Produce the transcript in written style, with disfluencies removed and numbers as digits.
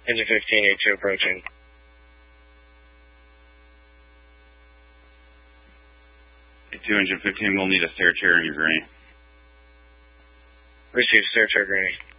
Engine 15, A2 approaching. A2, Engine 15, we'll need a stair chair in your granny. Receive stair chair granny.